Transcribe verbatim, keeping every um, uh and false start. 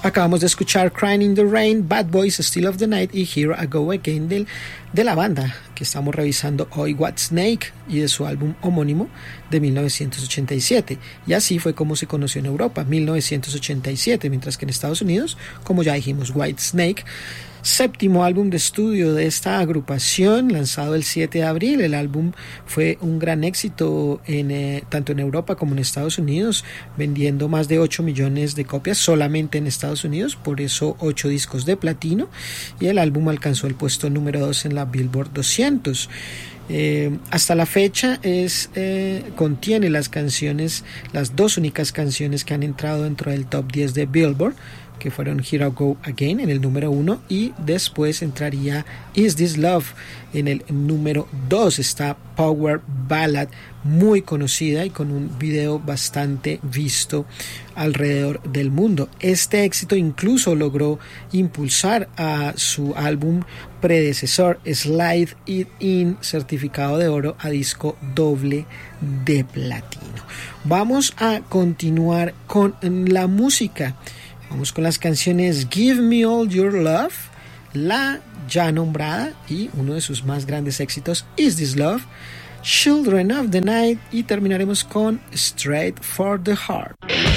Acabamos de escuchar Crying in the Rain, Bad Boys, Still of the Night y Here I Go Again del, de la banda que estamos revisando hoy, Whitesnake, y de su álbum homónimo de mil novecientos ochenta y siete. Y así fue como se conoció en Europa, mil novecientos ochenta y siete, mientras que en Estados Unidos, como ya dijimos, Whitesnake, séptimo álbum de estudio de esta agrupación, lanzado el siete de abril. El álbum fue un gran éxito en, eh, tanto en Europa como en Estados Unidos, vendiendo más de ocho millones de copias solamente en Estados Unidos, por eso ocho discos de platino, y el álbum alcanzó el puesto número dos en la Billboard doscientos. Eh, hasta la fecha es eh, contiene las canciones, las dos únicas canciones que han entrado dentro del top diez de Billboard, que fueron Here I Go Again en el número uno, y después entraría Is This Love en el número dos. Esta Power Ballad muy conocida y con un video bastante visto alrededor del mundo. Este éxito incluso logró impulsar a su álbum predecesor, Slide It In, certificado de oro a disco doble de platino. Vamos a continuar con la música. Vamos con las canciones Give Me All Your Love, la ya nombrada y uno de sus más grandes éxitos, Is This Love, Children of the Night, y terminaremos con Straight for the Heart.